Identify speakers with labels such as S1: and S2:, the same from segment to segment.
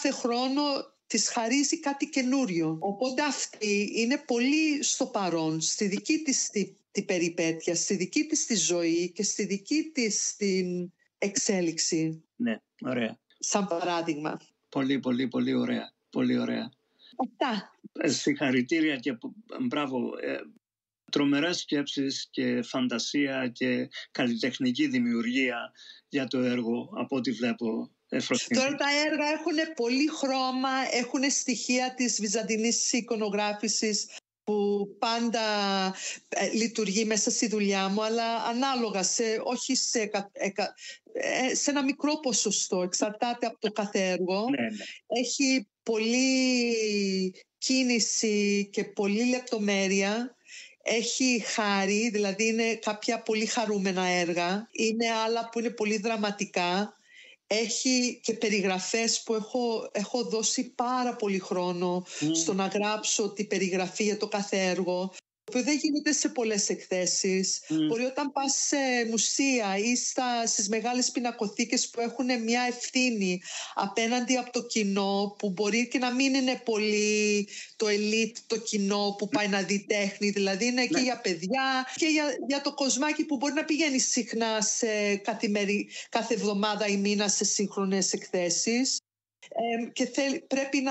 S1: κάθε χρόνο της χαρίζει κάτι καινούριο. Οπότε αυτή είναι πολύ στο παρόν, στη δική της την περιπέτεια, στη δική της τη ζωή και στη δική της την εξέλιξη.
S2: Ναι, ωραία.
S1: Σαν παράδειγμα.
S2: Πολύ, πολύ, πολύ ωραία. Πολύ ωραία.
S1: Αυτά.
S2: Συγχαρητήρια και μπράβο. Τρομερές σκέψεις και φαντασία και καλλιτεχνική δημιουργία για το έργο, από ό,τι βλέπω.
S1: Τώρα τα έργα έχουν πολύ χρώμα, έχουν στοιχεία της βυζαντινής εικονογράφησης που πάντα λειτουργεί μέσα στη δουλειά μου, αλλά ανάλογα, όχι σε ένα μικρό ποσοστό, εξαρτάται από το κάθε έργο.
S2: Ναι.
S1: Έχει πολύ κίνηση και πολύ λεπτομέρεια. Έχει χάρη, δηλαδή είναι κάποια πολύ χαρούμενα έργα. Είναι άλλα που είναι πολύ δραματικά. Έχει και περιγραφές που έχω δώσει πάρα πολύ χρόνο στο να γράψω τη περιγραφή για το κάθε έργο, που δεν γίνεται σε πολλές εκθέσεις. Μπορεί όταν πας σε μουσεία ή στις μεγάλες πινακοθήκες που έχουν μια ευθύνη απέναντι από το κοινό, που μπορεί και να μην είναι πολύ το elite, το κοινό που πάει να δει τέχνη, δηλαδή είναι και για παιδιά και για το κοσμάκι που μπορεί να πηγαίνει συχνά κάθε εβδομάδα ή μήνα σε σύγχρονες εκθέσεις. Και πρέπει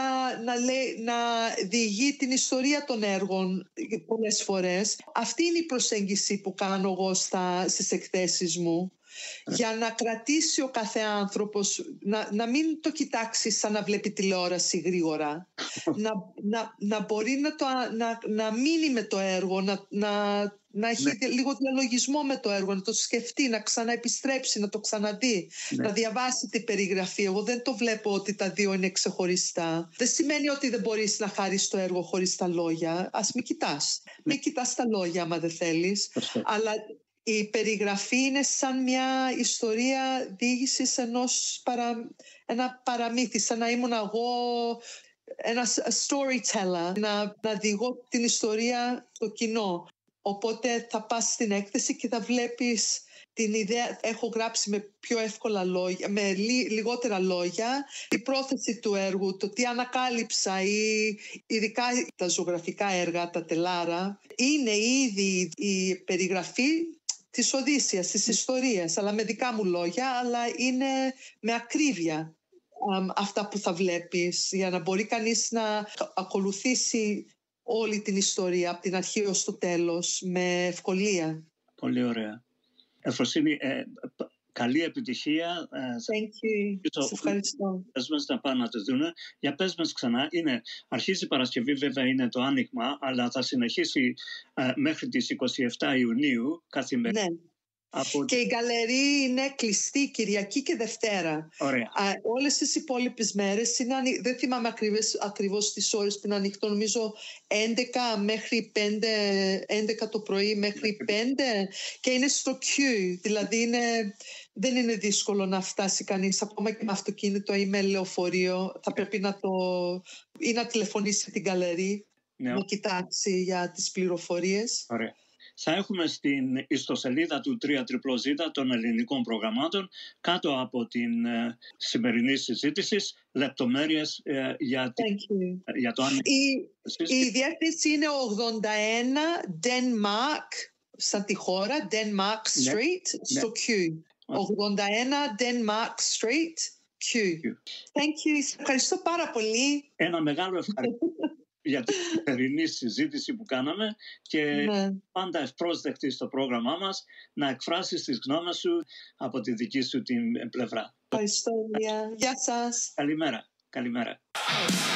S1: να διηγεί την ιστορία των έργων πολλές φορές. Αυτή είναι η προσέγγιση που κάνω εγώ στις εκθέσεις μου, για να κρατήσει ο κάθε άνθρωπος, να μην το κοιτάξει σαν να βλέπει τηλεόραση γρήγορα, να μπορεί να μείνει με το έργο, να έχει λίγο διαλογισμό με το έργο, να το σκεφτεί, να ξαναεπιστρέψει, να το ξαναδεί, να διαβάσει την περιγραφή. Εγώ δεν το βλέπω ότι τα δύο είναι ξεχωριστά. Δεν σημαίνει ότι δεν μπορείς να χαρείς το έργο χωρίς τα λόγια. Ας μην κοιτάς. Μην κοιτάς τα λόγια άμα δεν θέλεις. Αλλά η περιγραφή είναι σαν μια ιστορία διήγησης ένα παραμύθι, σαν να ήμουν εγώ ένα storyteller, να διηγώ την ιστορία στο κοινό. Οπότε θα πας στην έκθεση και θα βλέπεις την ιδέα. Έχω γράψει με πιο εύκολα λόγια, με λιγότερα λόγια, η πρόθεση του έργου, το τι ανακάλυψα, ή ειδικά τα ζωγραφικά έργα, τα τελάρα. Είναι ήδη η περιγραφή της Οδύσσειας, της ιστορίας, αλλά με δικά μου λόγια, αλλά είναι με ακρίβεια αυτά που θα βλέπεις, για να μπορεί κανείς να ακολουθήσει όλη την ιστορία από την αρχή ως το τέλος με ευκολία.
S2: Πολύ ωραία. Εφροσύνη, καλή επιτυχία.
S1: Thank you. Σε ευχαριστώ.
S2: Πες μας να πάνε να το δουν. Για πες μας ξανά. Αρχίζει η Παρασκευή, βέβαια είναι το άνοιγμα, αλλά θα συνεχίσει μέχρι τις 27 Ιουνίου καθημερινά.
S1: Ναι. Και η γκαλερί είναι κλειστή Κυριακή και Δευτέρα.
S2: Ωραία.
S1: Όλες τις υπόλοιπες μέρες δεν θυμάμαι ακριβώς τις ώρες που είναι ανοιχτό, νομίζω 11 το πρωί μέχρι 5, και είναι στο Q, δηλαδή δεν είναι δύσκολο να φτάσει κανείς ακόμα και με αυτοκίνητο ή με λεωφορείο. Θα πρέπει να τηλεφωνήσει την γκαλερί, να κοιτάξει για τις πληροφορίες.
S2: Ωραία. Θα έχουμε στην ιστοσελίδα του 3ZZZ των ελληνικών προγραμμάτων, κάτω από την σημερινή συζήτηση, λεπτομέρειες για το άνοιγμα.
S1: Η διεύθυνση είναι 81 Denmark, σαν τη χώρα, Denmark Street, στο Q. 81 Denmark Street, Q. Thank you. Ευχαριστώ πάρα πολύ.
S2: Ένα μεγάλο ευχαριστώ για την σημερινή συζήτηση που κάναμε, και πάντα ευπρόσδεκτη στο πρόγραμμά μας να εκφράσεις τις γνώμες σου από τη δική σου την πλευρά.
S1: Ευχαριστώ. Γεια σας.
S2: Καλημέρα.